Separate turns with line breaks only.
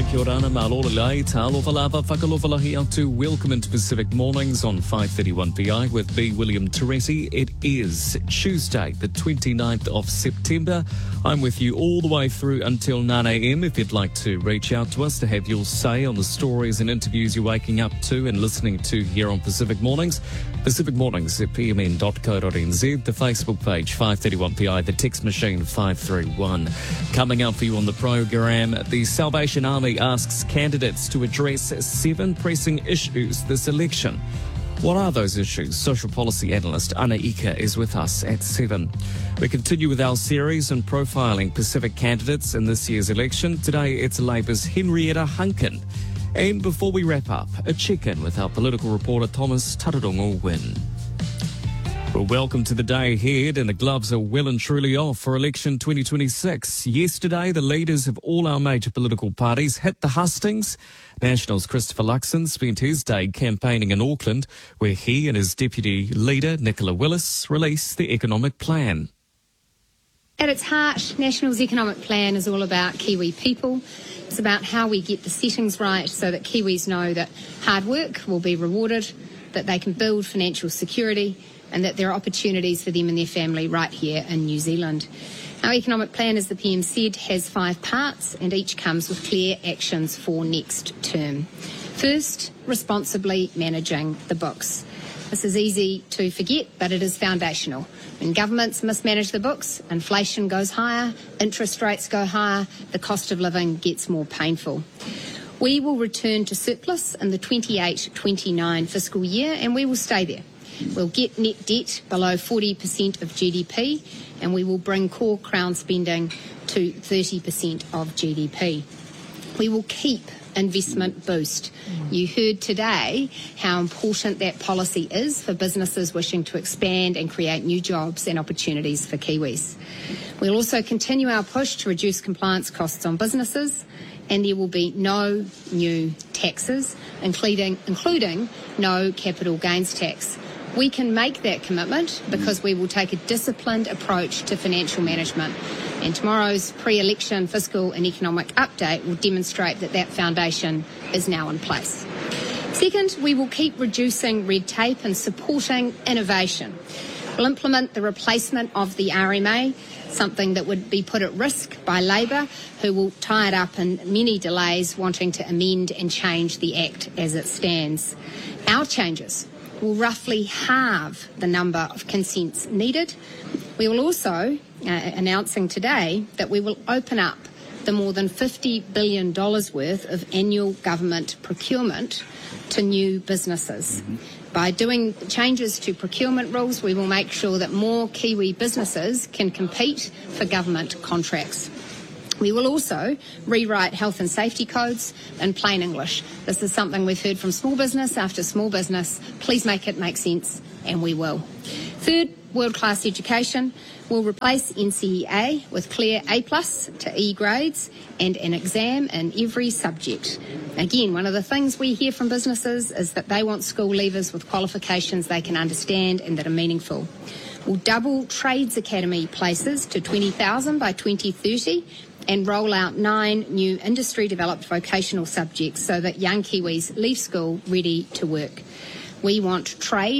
kia ora ana, malola lai, talofa lava, whakalofa lahi atu. Welcome into Pacific Mornings on 531 PI with B. William Teresi. It is Tuesday, the 29th of September. I'm with you all the way through until 9 a.m. If you'd like to reach out to us to have your say on the stories and interviews you're waking up to and listening to here on Pacific Mornings. Pacific Mornings at pmn.co.nz, the Facebook page 531PI, the text machine 531. Coming up for you on the program, the Salvation Army asks candidates to address 7 pressing issues this election. What are those issues? Social policy analyst Ana Ika is with us at 7. We continue with our series on profiling Pacific candidates in this year's election. Today it's Labour's Henrietta Hunkin. And before we wrap up, a check-in with our political reporter Thomas Tararongo-Wynne. Well, welcome to the day ahead, and the gloves are well and truly off for election 2026. Yesterday, the leaders of all our major political parties hit the hustings. National's Christopher Luxon spent his day campaigning in Auckland, where he and his deputy leader, Nicola Willis, released the economic plan.
At its heart, National's economic plan is all about Kiwi people. It's about how we get the settings right so that Kiwis know that hard work will be rewarded, that they can build financial security, and that there are opportunities for them and their family right here in New Zealand. Our economic plan, as the PM said, has 5 parts, and each comes with clear actions for next term. First, responsibly managing the books. This is easy to forget, but it is foundational. When governments mismanage the books, inflation goes higher, interest rates go higher, the cost of living gets more painful. We will return to surplus in the 28-29 fiscal year, and we will stay there. We'll get net debt below 40% of GDP, and we will bring core Crown spending to 30% of GDP. We will keep investment boost. You heard today how important that policy is for businesses wishing to expand and create new jobs and opportunities for Kiwis. We'll also continue our push to reduce compliance costs on businesses, and there will be no new taxes, including no capital gains tax. We can make that commitment because we will take a disciplined approach to financial management, and tomorrow's pre-election fiscal and economic update will demonstrate that that foundation is now in place. Second, we will keep reducing red tape and supporting innovation. We'll implement the replacement of the RMA, something that would be put at risk by Labour, who will tie it up in many delays wanting to amend and change the Act as it stands. Our changes will roughly halve the number of consents needed. We will also, announcing today, that we will open up the more than $50 billion worth of annual government procurement to new businesses. By doing changes to procurement rules, we will make sure that more Kiwi businesses can compete for government contracts. We will also rewrite health and safety codes in plain English. This is something we've heard from small business after small business. Please make it make sense, and we will. Third, world-class education. We'll replace NCEA with clear A+ to E grades and an exam in every subject. Again, one of the things we hear from businesses is that they want school leavers with qualifications they can understand and that are meaningful. We'll double Trades Academy places to 20,000 by 2030 and roll out 9 new industry-developed vocational subjects so that young Kiwis leave school ready to work. We want trade